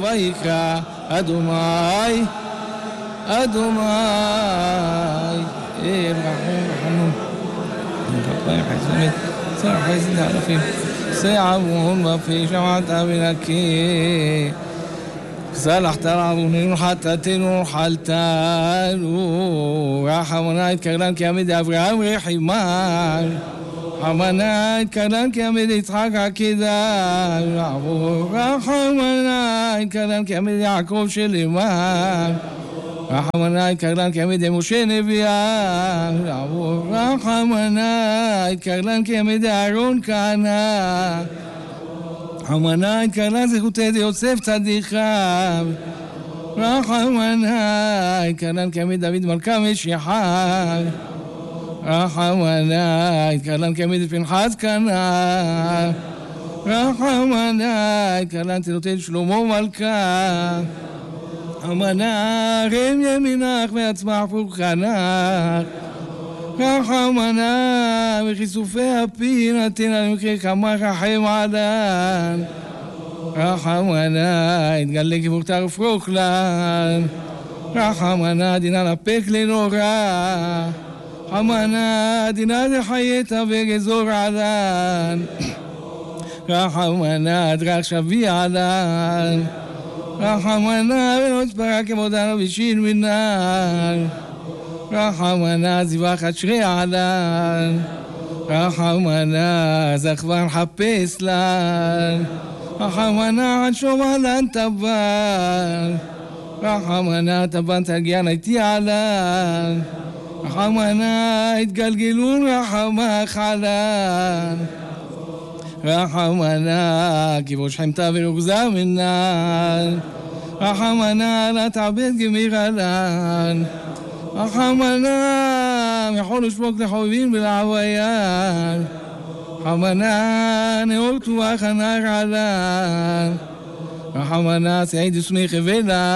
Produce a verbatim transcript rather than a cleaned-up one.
ויקרא אדוני אדוני אל רחום וחנון רחיים חסמת סר חסד הערפים סעבון בפי שמעת בנקי סלחת רעבונים חטאתנו חלתנו רחמנה התקרלן כעמד אברהם רחימן רחמנה התקרלן כעמד יצחק עקידה רחמנה התקרלן כעמד יעקב שלמן רחמנה התקרלן כעמד משה נביאה רחמנה התקרלן כעמד אהרון כהנא רחמנה התקרלן זכותי יוסף צדיקיו רחמנה התקרלן כעמד דוד מלכה משיחיו רחמנה התקרלן כעמד פנחס כנא רחמנה התקרלן תלותי שלמה מלכה רחמנה רם ימינך ויצמח פורחנך רחמנה וכיסופי הפי נתן על מקרה כמה רחם עדן רחמנה התגלה כבורתה רפרוך לן רחמנה דינה לפק לנורא רחמנה דינה דחייתה וגזור עדן רחמנה דרך שבי עדן רחמנה ולא תפרע כמודנו בשין מנהל רחמנה זבח אשרי עדן רחמנה זכבר חפש לן רחמנה עד שומלן טבן רחמנה טבן תגיע נתי עלן רחמנה התגלגלון רחמך עלן רחמנה כיבוש חמתה ורוגזה מנן רחמנה לה תעבד גמיר עלן רחמנה יכול לשפוק לחובים ולעוויין רחמנה נאור תוח הנר עלן רחמנה סעיד וסמיך ולה